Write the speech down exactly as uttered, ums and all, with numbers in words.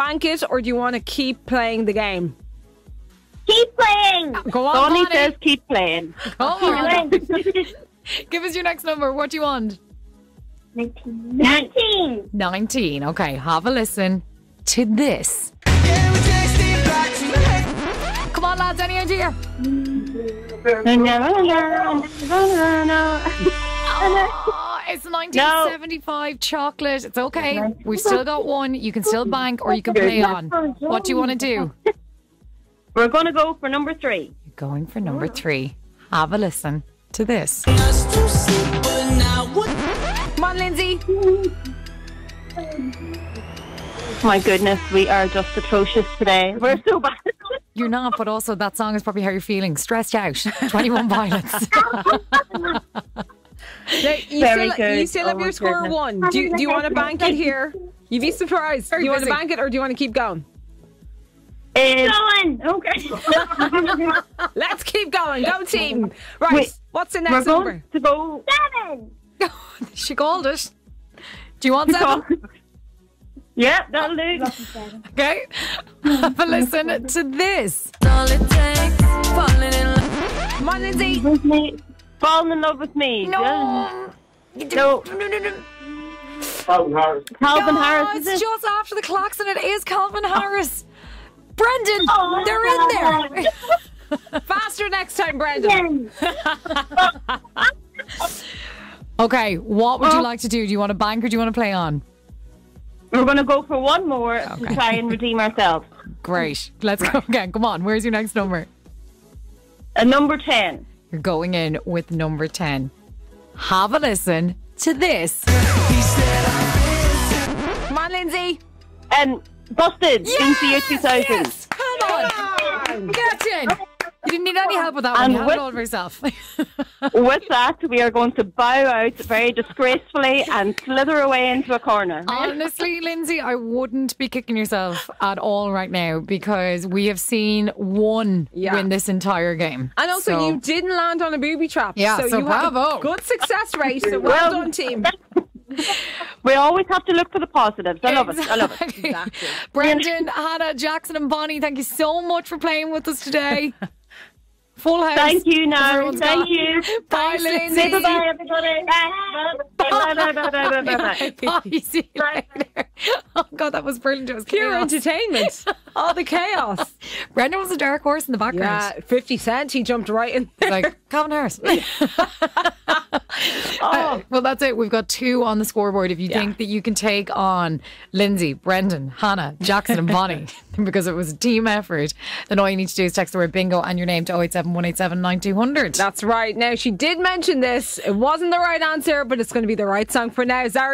bank it or do you want to keep playing the game? Keep playing. Go on, Bonnie Bonnie. says keep playing. Come on. Give us your next number. What do you want? Nineteen. nineteen. Okay, have a listen to this. Come on, lads, any idea? Oh, it's nineteen seventy-five chocolate. It's okay. We've still got one. You can still bank or you can play on. What do you want to do? We're going to go for number three. You're going for number three. Have a listen to this. Come on, Lindsay. My goodness, we are just atrocious today. We're so bad. You're not, but also that song is probably how you're feeling. Stressed out. twenty-one Pilots. Now, you Very still, good. You still have Oh, your my score goodness. one. Do you, do you want to bank it here? You'd be surprised. Do you want to busy. bank it or do you want to keep going? Um, Going. Okay. Let's keep going. Go team. Right. Wait, What's the we're next going number? to go. Seven. She called it. Do you want seven? Yeah, that'll do. Okay. Have a listen to this. Come on, Lindsay. With me. Falling in love with me. No. No. No, no, no. Calvin Harris. Calvin No, Harris, is it's it? just after the clocks and it is Calvin Harris. Brendan, Oh, they're in there. Faster next time, Brendan. Okay, what would you Oh. like to do? Do you want to bank or do you want to play on? We're going to go for one more Okay. to try and redeem ourselves. Great. Let's go again. Come on. Where's your next number? A number ten. You're going in with number ten. Have a listen to this. Come on, Lindsay. And busted in the year two thousand. Yes! Come on. Get in. You didn't need any help with that one. And You had with- it all for yourself. With that, we are going to bow out very disgracefully and slither away into a corner. Honestly, Lindsay, I wouldn't be kicking yourself at all right now because we have seen one Yeah. win this entire game. And also, So- you didn't land on a booby trap. Yeah, so, so you have bravo. a good success rate. So well, Well- done, team. We always have to look for the positives. I love it. I love it. Exactly. Brendan, Hannah, Jackson, and Bonnie, thank you so much for playing with us today. Full house. Thank you, now. Everyone's Thank gone. you. Bye, Thanks, Lindsay. Lindsay. Bye-bye, everybody. Bye. Bye. Bye. Bye. Bye. Bye. Bye. Bye. Bye. See you later. Oh, God, that was brilliant. It was Pure chaos. entertainment. All the chaos. Brendan was a dark horse in the background. Yeah, fifty Cent, he jumped right in there. Like, Calvin Harris. Uh, well, that's it. We've got two on the scoreboard. If you Yeah. think that you can take on Lindsay, Brendan, Hannah, Jackson, and Bonnie because it was a team effort, then all you need to do is text the word bingo and your name to oh eight seven, one eight seven, nine two hundred. That's right. Now, she did mention this. It wasn't the right answer, but it's going to be the right song for now. Zara